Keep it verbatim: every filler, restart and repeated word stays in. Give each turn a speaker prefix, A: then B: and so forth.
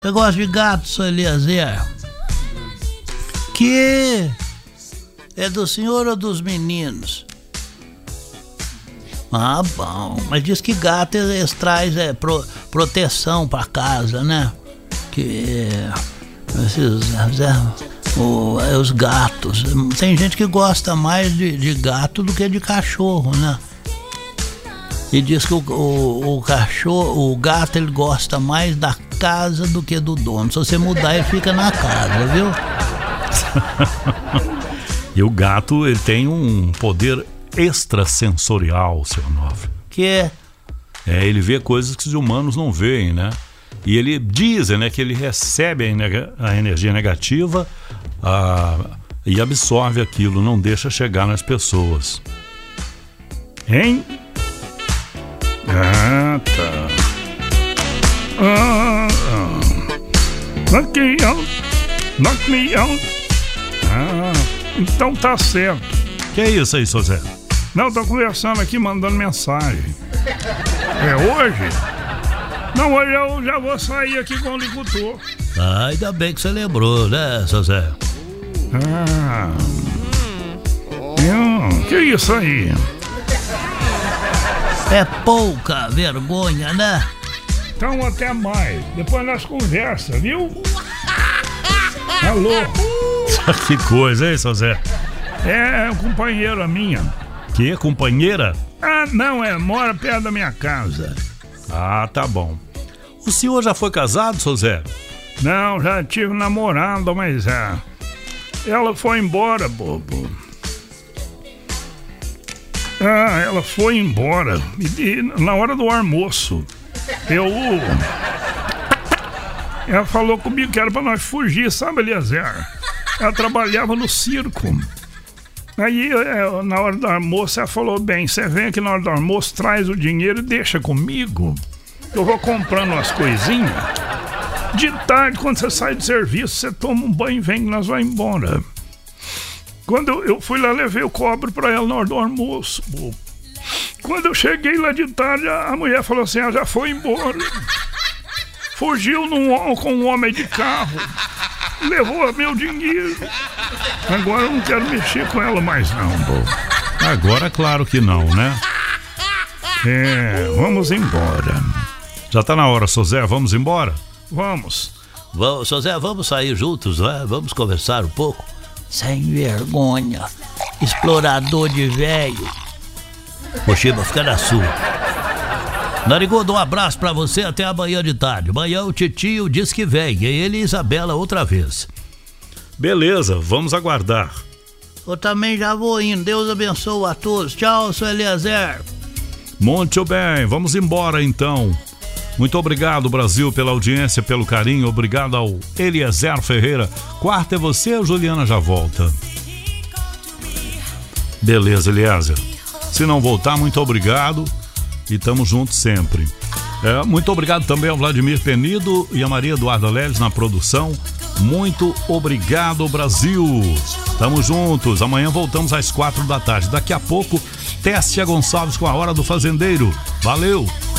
A: Você gosta de gato, seu Eliezer? Que é do senhor ou dos meninos? Ah, bom, mas diz que gato eles traz é, pro, proteção pra casa, né? Que esses, é, o, é, os gatos. Tem gente que gosta mais de, de gato do que de cachorro, né? E diz que o, o, o cachorro, o gato, ele gosta mais da casa do que do dono. Se você mudar, ele fica na casa, viu?
B: E o gato, ele tem um poder extrasensorial, seu Onofre.
A: Que é?
B: É, ele vê coisas que os humanos não veem, né? E ele dizem, né, que ele recebe a, nega, a energia negativa a, e absorve aquilo, não deixa chegar nas pessoas. Hein? Ah, tá. Ah, ah. Knock me out. Knock me out. Ah, então tá certo. Que é isso aí, seu Zé? Não, tô conversando aqui, mandando mensagem. É hoje? Não, hoje eu já vou sair aqui com o licutor.
A: Ah, ainda bem que você lembrou, né, seu Zé?
B: Ah. Hum, que isso aí?
A: É pouca vergonha, né?
B: Então até mais. Depois nós conversa, viu? Alô? Que coisa, hein, seu Zé? É, é companheira minha. Que companheira? Ah, não, é, mora perto da minha casa. Ah, tá bom. O senhor já foi casado, seu Zé? Não, já tive namorada, mas é, ela foi embora, bobo. Ah, ela foi embora. E, e, na hora do almoço, eu... Ela falou comigo que era pra nós fugir, sabe, Eliezer? Ela trabalhava no circo. Aí, é, na hora do almoço, ela falou, bem, você vem aqui na hora do almoço, traz o dinheiro e deixa comigo. Eu vou comprando umas coisinhas. De tarde, quando você sai do serviço, você toma um banho e vem que nós vamos embora. Quando eu, eu fui lá, levei o cobre pra ela na hora do almoço. Quando eu cheguei lá de tarde, a mulher falou assim, ela já foi embora. Fugiu num, com um homem de carro. Levou meu dinheiro. Agora eu não quero mexer com ela mais não, pô. Agora claro que não, né? É, vamos embora. Já tá na hora, seu Zé, vamos embora? Vamos.
A: Vamos, seu Zé, vamos sair juntos, né? Vamos conversar um pouco. Sem vergonha. Explorador de velho. Ô, Chiba, fica na sua. Narigudo, um abraço pra você até amanhã de tarde. Amanhã o Titio diz que vem, e ele e Isabela outra vez.
B: Beleza, vamos aguardar.
A: Eu também já vou indo. Deus abençoe a todos. Tchau, seu Eliezer.
B: Muito bem, vamos embora então. Muito obrigado, Brasil, pela audiência, pelo carinho. Obrigado ao Eliezer Ferreira. Quarta é você, Juliana já volta. Beleza, Eliezer. Se não voltar, muito obrigado. E tamo juntos sempre. É, muito obrigado também ao Vladimir Penido e a Maria Eduarda Leles na produção. Muito obrigado, Brasil. Tamo juntos. Amanhã voltamos às quatro da tarde. Daqui a pouco, Tessia Gonçalves com a Hora do Fazendeiro. Valeu!